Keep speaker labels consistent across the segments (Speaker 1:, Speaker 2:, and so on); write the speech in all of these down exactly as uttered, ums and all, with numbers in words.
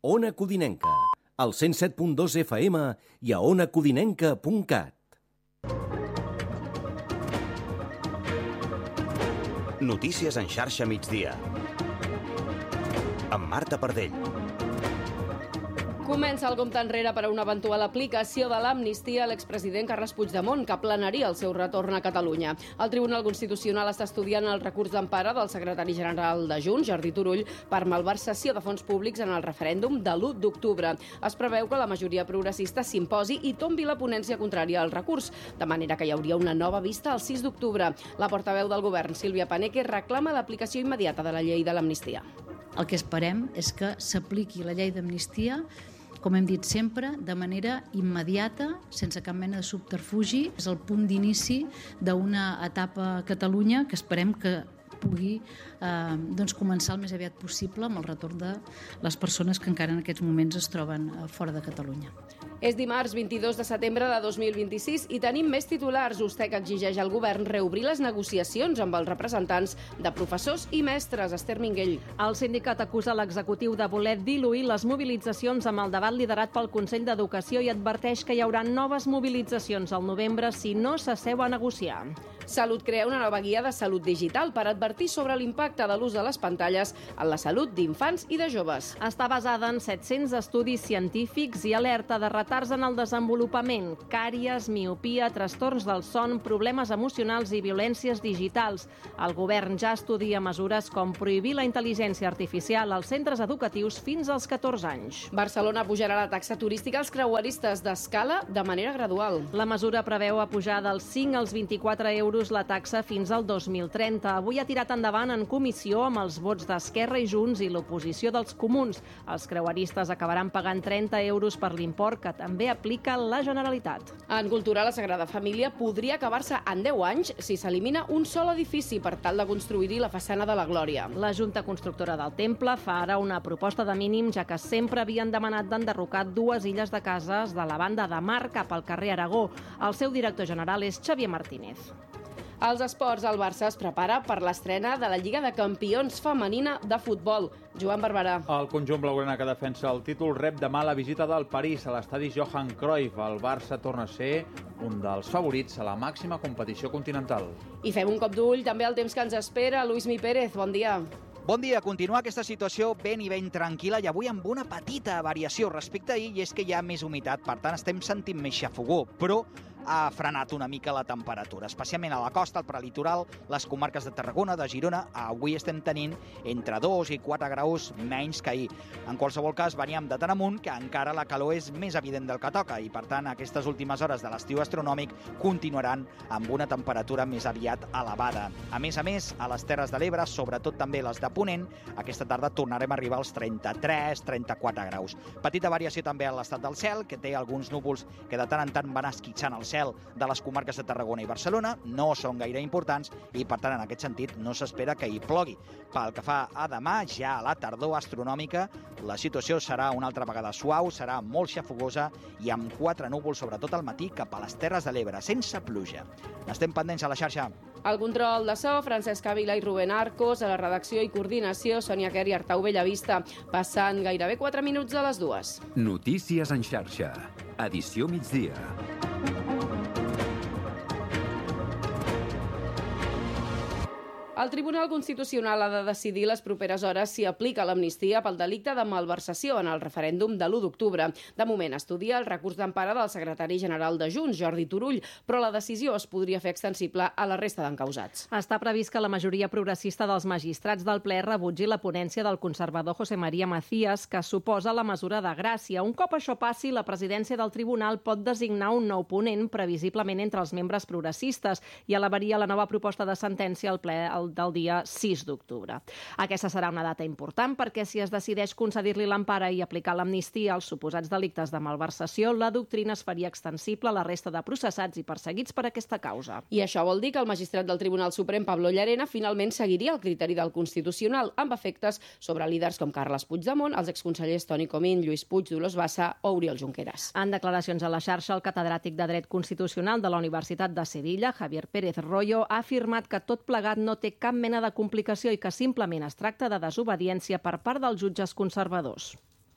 Speaker 1: Ona Codinenca, al cent set punt dos F M i a ona codinenca punt cat.
Speaker 2: Notícies en xarxa migdia. Amb Marta Pardell.
Speaker 3: Comença el compte enrere per a una eventual aplicació de l'amnistia a l'expresident Carles Puigdemont, que planeria el seu retorn a Catalunya. El Tribunal Constitucional està estudiant el recurs d'empara del secretari general de Junts, Jordi Turull, per malversació de fons públics en el referèndum de l'u d'octubre. Es preveu que la majoria progressista s'imposi i tombi la ponència contrària al recurs, de manera que hi hauria una nova vista el sis d'octubre. La portaveu del govern, Sílvia Paneque, reclama l'aplicació immediata de la llei de l'amnistia.
Speaker 4: El que esperem és que s'apliqui la llei d'amnistia, com hem dit sempre, de manera immediata, sense cap mena de subterfugi. És el punt d'inici d'una etapa a Catalunya que esperem que pugui eh, doncs començar el més aviat possible amb el retorn de les persones que encara en aquests moments es troben fora de Catalunya.
Speaker 3: És dimarts vint-i-dos de setembre de dos mil vint-i-sis i tenim més titulars. USTEC exigeix al govern reobrir les negociacions amb els representants de professors i mestres. Esther Minguell.
Speaker 5: El sindicat acusa l'executiu de voler diluir les mobilitzacions amb el debat liderat pel Consell d'Educació i adverteix que hi haurà noves mobilitzacions al novembre si no s'asseu a negociar.
Speaker 3: Salut crea una nova guia de salut digital per advertir sobre l'impacte de l'ús de les pantalles en la salut d'infants i de joves.
Speaker 5: Està basada en set-cents estudis científics i alerta de retards en el desenvolupament, càries, miopia, trastorns del son, problemes emocionals i violències digitals. El govern ja estudia mesures com prohibir la intel·ligència artificial als centres educatius fins als catorze anys.
Speaker 3: Barcelona pujarà la taxa turística als creueristes d'escala de manera gradual.
Speaker 5: La mesura preveu apujar dels cinc als vint-i-quatre euros la taxa fins al dos mil trenta. Avui ha tirat endavant en comissió amb els vots d'Esquerra i Junts i l'oposició dels comuns. Els creueristes acabaran pagant trenta euros per l'import que també aplica la Generalitat.
Speaker 3: En cultura, la Sagrada Família podria acabar-se en deu anys si s'elimina un sol edifici per tal de construir-hi la façana de la Glòria.
Speaker 5: La Junta Constructora del Temple fa ara una proposta de mínim, ja que sempre havien demanat d'enderrocar dues illes de cases de la banda de mar cap al carrer Aragó. El seu director general és Xavier Martínez.
Speaker 3: Als esports, el Barça es prepara per l'estrena de la Lliga de Campions femenina de futbol. Joan Barberà.
Speaker 6: El conjunt blaugrana que defensa el títol rep demà la visita del París a l'estadi Johan Cruyff. El Barça torna a ser un dels favorits a la màxima competició continental.
Speaker 3: I fem un cop d'ull també al temps que ens espera. Luis Mi Pérez, bon dia.
Speaker 7: Bon dia. Continua aquesta situació ben i ben tranquil·la i avui amb una petita variació respecte a ahir, i és que hi ha més humitat, per tant estem sentint més xafogó, però ha frenat una mica la temperatura, especialment a la costa, al prelitoral, les comarques de Tarragona, de Girona. Avui estem tenint entre dos i quatre graus menys que ahir. En qualsevol cas, veníem de tan amunt que encara la calor és més evident del que toca i, per tant, aquestes últimes hores de l'estiu astronòmic continuaran amb una temperatura més aviat elevada. A més a més, a les Terres de l'Ebre, sobretot també les de Ponent, aquesta tarda tornarem a arribar als trenta-tres trenta-quatre graus. Petita variació també a l'estat del cel, que té alguns núvols que de tant en tant van esquitxant el cel de les comarques de Tarragona i Barcelona. No són gaire importants i, per tant, en aquest sentit no s'espera que hi plogui. Pel que fa a demà, ja a la tardor astronòmica, la situació serà una altra vegada suau, serà molt xafogosa i amb quatre núvols, sobretot al matí, cap a les Terres de l'Ebre, sense pluja. Estem pendents a la xarxa.
Speaker 3: El control de so, Francesc Ávila i Rubén Arcos, a la redacció i coordinació, Sònia Quer i Artau Bellavista. Passant gairebé quatre minuts de les dues.
Speaker 8: Notícies en xarxa. Edició migdia.
Speaker 3: El Tribunal Constitucional ha de decidir les properes hores si aplica l'amnistia pel delicte de malversació en el referèndum de l'u d'octubre. De moment estudia el recurs d'empara del secretari general de Junts, Jordi Turull, però la decisió es podria fer extensible a la resta d'encausats.
Speaker 5: Està previst que la majoria progressista dels magistrats del ple rebutgi la ponència del conservador José María Macías, que suposa la mesura de gràcia. Un cop això passi, la presidència del tribunal pot designar un nou ponent, previsiblement entre els membres progressistes, i elevaria la nova proposta de sentència al ple el del dia sis d'octubre. Aquesta serà una data important perquè si es decideix concedir-li l'empara i aplicar l'amnistia als suposats delictes de malversació, la doctrina es faria extensible a la resta de processats i perseguits per aquesta causa.
Speaker 3: I això vol dir que el magistrat del Tribunal Suprem, Pablo Llarena, finalment seguiria el criteri del Constitucional, amb efectes sobre líders com Carles Puigdemont, els exconsellers Toni Comín, Lluís Puig, Dolors Bassa o Oriol Junqueras.
Speaker 5: En declaracions a la xarxa, el catedràtic de Dret Constitucional de la Universitat de Sevilla, Javier Pérez Royo, ha afirmat que tot plegat no té cap mena de complicació i que simplement es tracta de desobediència per part dels jutges conservadors.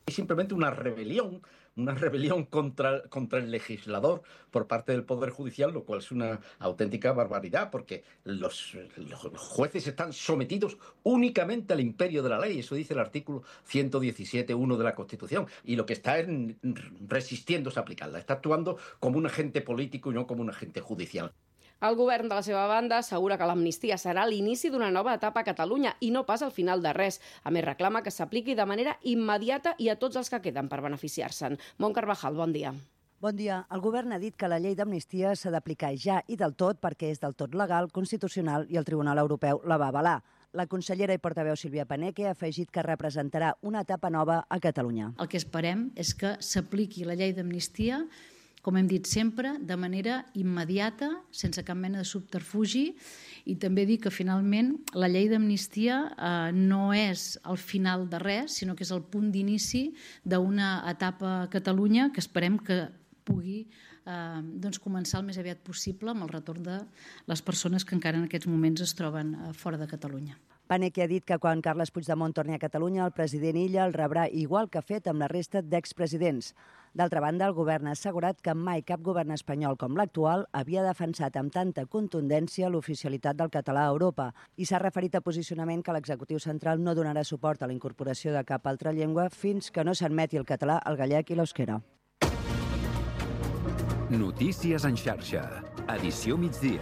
Speaker 9: Es simplemente una rebelión, una rebelión contra, contra el legislador por parte del Poder Judicial, lo cual es una auténtica barbaridad, porque los, los jueces están sometidos únicamente al imperio de la ley. Eso dice el artículo ciento diecisiete punto uno de la Constitución. Y lo que está es resistiéndose a aplicarla. Está actuando como un agente político y no como un agente judicial.
Speaker 3: El govern, de la seva banda, assegura que l'amnistia serà l'inici d'una nova etapa a Catalunya i no pas al final de res. A més, reclama que s'apliqui de manera immediata i a tots els que queden per beneficiar-se'n. Mont Carvajal, bon dia.
Speaker 10: Bon dia. El govern ha dit que la llei d'amnistia s'ha d'aplicar ja i del tot perquè és del tot legal, constitucional i el Tribunal Europeu la va avalar. La consellera i portaveu Sílvia Paneque ha afegit que representarà una etapa nova a Catalunya.
Speaker 4: El que esperem és que s'apliqui la llei d'amnistia, com hem dit sempre, de manera immediata, sense cap mena de subterfugi, i també dir que finalment la llei d'amnistia eh, no és el final de res, sinó que és el punt d'inici d'una etapa a Catalunya que esperem que pugui eh, doncs començar el més aviat possible amb el retorn de les persones que encara en aquests moments es troben eh, fora de Catalunya.
Speaker 10: Paneque ha dit que quan Carles Puigdemont torni a Catalunya, el president Illa el rebrà igual que ha fet amb la resta d'expresidents. D'altra banda, el govern ha assegurat que mai cap govern espanyol com l'actual havia defensat amb tanta contundència l'oficialitat del català a Europa i s'ha referit a posicionament que l'executiu central no donarà suport a la incorporació de cap altra llengua fins que no s'admeti el català, el gallec i l'euskera.
Speaker 8: Notícies en xarxa. Edició migdia.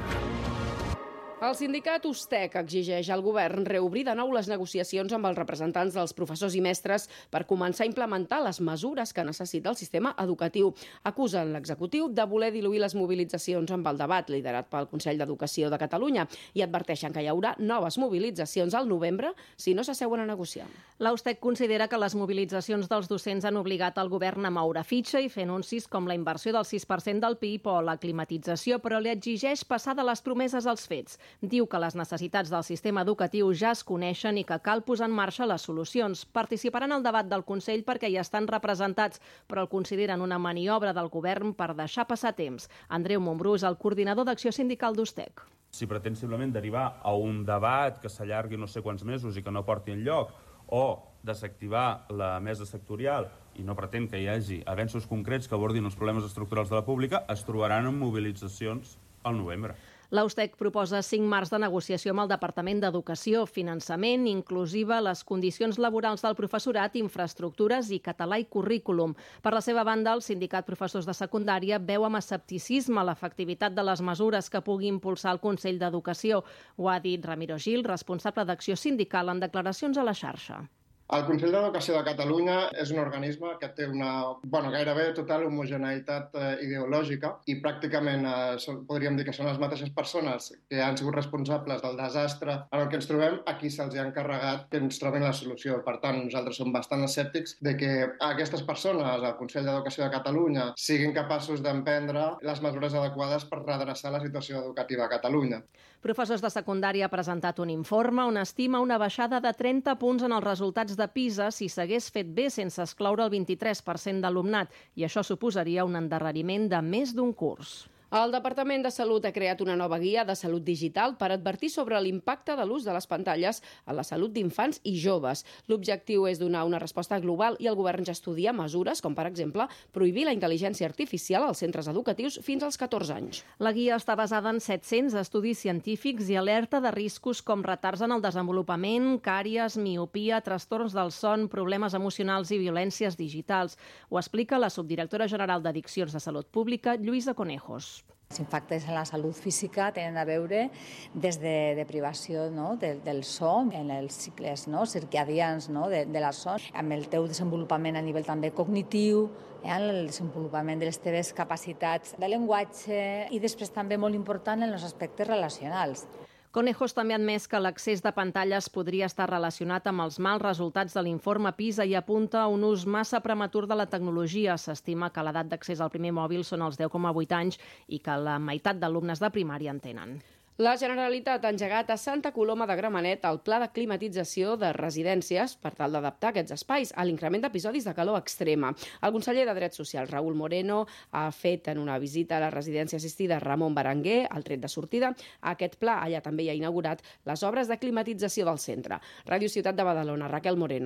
Speaker 3: El sindicat USTEC exigeix al govern reobrir de nou les negociacions amb els representants dels professors i mestres per començar a implementar les mesures que necessita el sistema educatiu. Acusen l'executiu de voler diluir les mobilitzacions amb el debat liderat pel Consell d'Educació de Catalunya i adverteixen que hi haurà noves mobilitzacions al novembre si no s'asseuen a negociar.
Speaker 5: La USTEC considera que les mobilitzacions dels docents han obligat el govern a moure fitxa i fer anuncis com la inversió del sis per cent del P I B o la climatització, però li exigeix passar de les promeses als fets. Diu que les necessitats del sistema educatiu ja es coneixen i que cal posar en marxa les solucions. Participaran al debat del Consell perquè hi estan representats, però el consideren una maniobra del govern per deixar passar temps. Andreu Montbrú és el coordinador d'Acció Sindical d'USTEC.
Speaker 11: Si pretén simplement derivar a un debat que s'allargui no sé quants mesos i que no porti enlloc, o desactivar la mesa sectorial i no pretén que hi hagi avenços concrets que abordin els problemes estructurals de la pública, es trobaran en mobilitzacions al novembre.
Speaker 5: La USTEC proposa cinc marcs de negociació amb el Departament d'Educació, finançament, inclusiva, les condicions laborals del professorat, infraestructures i català i currículum. Per la seva banda, el sindicat Professors de Secundària veu amb escepticisme l'efectivitat de les mesures que pugui impulsar el Consell d'Educació. Ho ha dit Ramiro Gil, responsable d'Acció Sindical, en declaracions a la xarxa.
Speaker 12: El Consell d'Educació de Catalunya és un organisme que té una bueno, gairebé total homogeneïtat eh, ideològica i pràcticament eh, són, podríem dir que són les mateixes persones que han sigut responsables del desastre en el que ens trobem, a qui se'ls ha encarregat que ens trobin la solució. Per tant, nosaltres som bastant escèptics de que aquestes persones, el Consell d'Educació de Catalunya, siguin capaços d'emprendre les mesures adequades per redreçar la situació educativa a Catalunya.
Speaker 5: Professors de secundària ha presentat un informe on estima una baixada de trenta punts en els resultats de PISA si s'hagués fet bé sense excloure el vint-i-tres per cent d'alumnat, i això suposaria un endarreriment de més d'un curs.
Speaker 3: El Departament de Salut ha creat una nova guia de salut digital per advertir sobre l'impacte de l'ús de les pantalles a la salut d'infants i joves. L'objectiu és donar una resposta global i el govern ja estudia mesures com, per exemple, prohibir la intel·ligència artificial als centres educatius fins als catorze anys.
Speaker 5: La guia està basada en set-cents estudis científics i alerta de riscos com retards en el desenvolupament, càries, miopia, trastorns del son, problemes emocionals i violències digitals. Ho explica la subdirectora general d'Addiccions de Salut Pública, Lluïsa Conejos.
Speaker 13: Els impactes en la salut física tenen a veure des de, de privació no? de, del son, en els cicles no? circadians no? de, de la son, amb el teu desenvolupament a nivell també cognitiu, eh? el desenvolupament de les teves capacitats de llenguatge i després també molt important en els aspectes relacionals.
Speaker 5: Conejos també ha admès que l'accés de pantalles podria estar relacionat amb els mals resultats de l'informe PISA i apunta a un ús massa prematur de la tecnologia. S'estima que l'edat d'accés al primer mòbil són els deu coma vuit anys i que la meitat d'alumnes de primària en tenen.
Speaker 3: La Generalitat ha engegat a Santa Coloma de Gramenet el pla de climatització de residències per tal d'adaptar aquests espais a l'increment d'episodis de calor extrema. El conseller de Drets Socials, Raül Moreno, ha fet en una visita a la residència assistida Ramon Berenguer, al tret de sortida, a aquest pla. Allà també hi ha inaugurat les obres de climatització del centre. Ràdio Ciutat de Badalona, Raquel Moreno.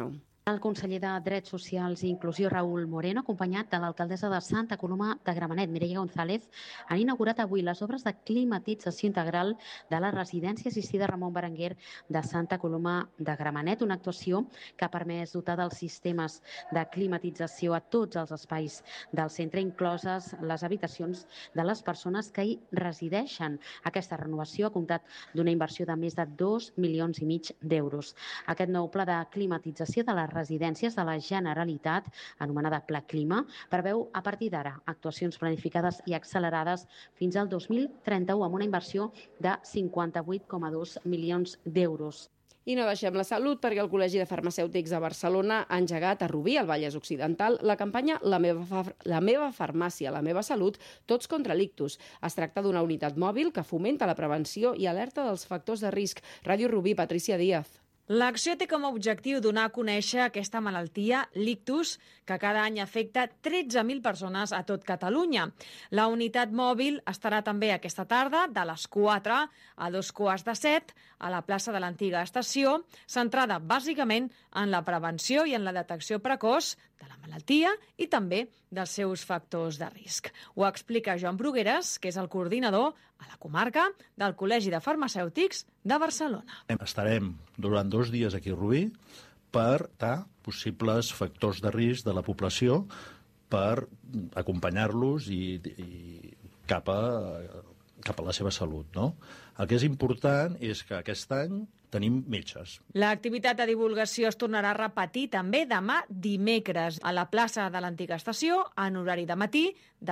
Speaker 14: El conseller de Drets Socials i Inclusió, Raúl Moreno, acompanyat de l'alcaldessa de Santa Coloma de Gramenet, Mireia González, han inaugurat avui les obres de climatització integral de la residència assistida Ramon Berenguer de Santa Coloma de Gramenet, una actuació que ha permès dotar dels sistemes de climatització a tots els espais del centre, incloses les habitacions de les persones que hi resideixen. Aquesta renovació ha comptat d'una inversió de més de dos milions i mig d'euros. Aquest nou pla de climatització de les residències de la Generalitat, anomenada Pla Clima, preveu a partir d'ara actuacions planificades i accelerades fins al dos mil trenta-u amb una inversió de cinquanta-vuit coma dos milions d'euros.
Speaker 3: I no deixem la salut perquè el Col·legi de Farmacèutics de Barcelona ha engegat a Rubí, al Vallès Occidental, la campanya La meva, fa... la meva farmàcia, la meva salut, tots contra l'ictus. Es tracta d'una unitat mòbil que fomenta la prevenció i alerta dels factors de risc. Ràdio Rubí, Patricia Díaz.
Speaker 15: L'acció té com a objectiu donar a conèixer aquesta malaltia, l'ictus, que cada any afecta tretze mil persones a tot Catalunya. La unitat mòbil estarà també aquesta tarda, de les quatre a dos quarts de set, a la plaça de l'antiga estació, centrada bàsicament en la prevenció i en la detecció precoç de la malaltia i també dels seus factors de risc. Ho explica Joan Brugueres, que és el coordinador a la comarca del Col·legi de Farmacèutics de Barcelona.
Speaker 16: Estarem durant dos dies aquí a Rubí per dar possibles factors de risc de la població per acompanyar-los i, i cap, a, cap a la seva salut, no? El que és important és que aquest any tenim metges.
Speaker 15: L'activitat de divulgació es tornarà a repetir també demà dimecres a la plaça de l'antiga estació en horari de matí de